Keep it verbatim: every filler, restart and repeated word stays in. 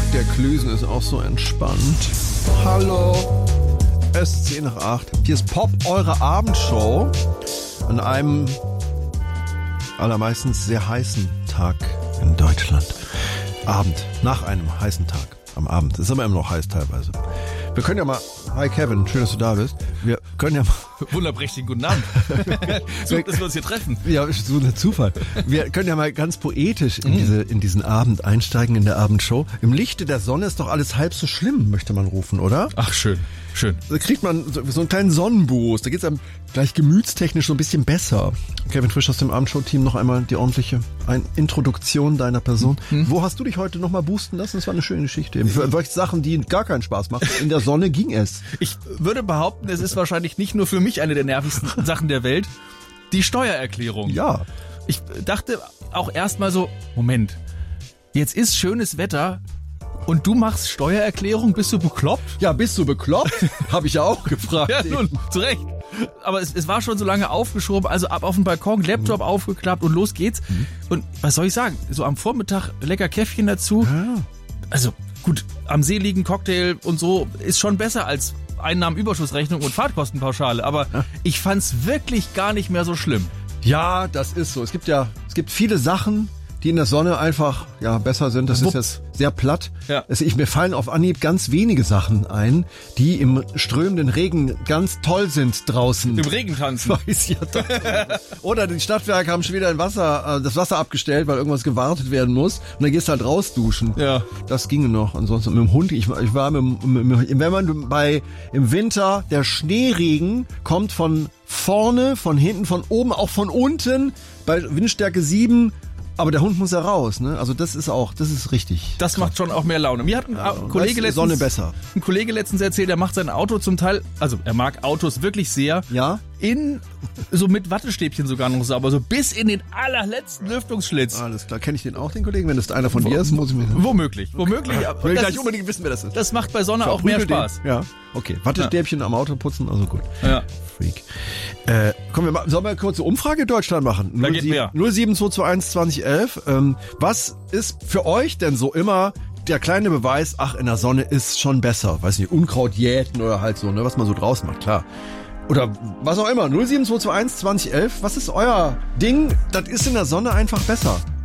Der Klüsen ist auch so entspannt. Hallo. Es ist zehn nach acht. Hier ist Pop, eure Abendshow. An einem allermeistens sehr heißen Tag in Deutschland. Abend. Nach einem heißen Tag. Am Abend. Ist aber immer noch heiß teilweise. Wir können ja mal... Hi Kevin, schön, dass du da bist. Wir können ja mal... Wunderprächtigen guten Abend. So, dass wir uns hier treffen. Ja, so ein Zufall. Wir können ja mal ganz poetisch in, diese, in diesen Abend einsteigen, in der Abendshow. Im Lichte der Sonne ist doch alles halb so schlimm, möchte man rufen, oder? Ach, schön, schön. Da kriegt man so, so einen kleinen Sonnenboost. Da geht's einem gleich gemütstechnisch so ein bisschen besser. Kevin Frisch aus dem Abendshow-Team, noch einmal die ordentliche ein Introduktion deiner Person. Mhm. Wo hast du dich heute nochmal boosten lassen? Das war eine schöne Geschichte. Für solche Sachen, die gar keinen Spaß machen. In der Sonne ging es. Ich würde behaupten, es ist wahrscheinlich nicht nur für mich eine der nervigsten Sachen der Welt. Die Steuererklärung. Ja. Ich dachte auch erstmal so, Moment, jetzt ist schönes Wetter und du machst Steuererklärung, bist du bekloppt? Ja, bist du bekloppt? Habe ich ja auch gefragt. Ja, nun, zu Recht. Aber es, es war schon so lange aufgeschoben, also ab auf den Balkon, Laptop mhm. aufgeklappt und los geht's. Mhm. Und was soll ich sagen, so am Vormittag lecker Käffchen dazu. Ja. Also gut, am See liegen Cocktail und so ist schon besser als Einnahmenüberschussrechnung und Fahrtkostenpauschale. Aber ja. ich fand's wirklich gar nicht mehr so schlimm. Ja, das ist so. Es gibt ja, es gibt viele Sachen, die in der Sonne einfach ja besser sind. Das Wupp. ist jetzt sehr platt. Ja. Also ich, mir fallen auf Anhieb ganz wenige Sachen ein, die im strömenden Regen ganz toll sind draußen. Im Regen tanzen. Weiß ja Oder die Stadtwerke haben schon wieder ein Wasser, das Wasser abgestellt, weil irgendwas gewartet werden muss. Und dann gehst du halt raus duschen. Ja. Das ginge noch. Ansonsten mit dem Hund. Ich, ich war mit, mit, wenn man bei im Winter der Schneeregen kommt von vorne, von hinten, von oben, auch von unten bei Windstärke sieben. Aber der Hund muss ja raus, ne? Also das ist auch, das ist richtig. Das krass. Macht schon auch mehr Laune. Mir hat ein ja, Kollege letztens, Sonne besser. ein Kollege letztens erzählt, er macht sein Auto zum Teil, also er mag Autos wirklich sehr. Ja. In, so mit Wattestäbchen sogar noch sauber, so bis in den allerletzten Lüftungsschlitz. Alles klar. Kenne ich den auch, den Kollegen? Wenn das einer von Wo, dir ist, muss ich mir... Womöglich, womöglich. Ja, ich will gleich ist, unbedingt wissen, wer das ist. Das macht bei Sonne auch mehr Spaß. Den. Ja, okay. Wattestäbchen ja. am Auto putzen, also gut. Ja. Freak. Äh, komm, wir mal, sollen wir eine kurze Umfrage in Deutschland machen? Da geht mehr. null sieben zwei zwei eins zwanzig elf. Ähm, was ist für euch denn so immer der kleine Beweis, ach, in der Sonne ist schon besser? Weiß nicht, Unkraut jäten oder halt so, ne, was man so draußen macht, klar. Oder was auch immer. null sieben zwei zwei eins zwanzig elf. Was ist euer Ding? Das ist in der Sonne einfach besser.